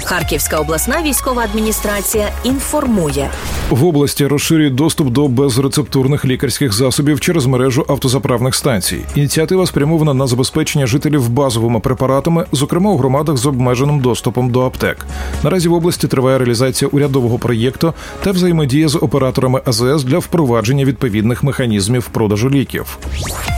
Харківська обласна військова адміністрація інформує. В області розширюють доступ до безрецептурних лікарських засобів через мережу автозаправних станцій. Ініціатива спрямована на забезпечення жителів базовими препаратами, зокрема у громадах з обмеженим доступом до аптек. Наразі в області триває реалізація урядового проєкту та взаємодія з операторами АЗС для впровадження відповідних механізмів продажу ліків.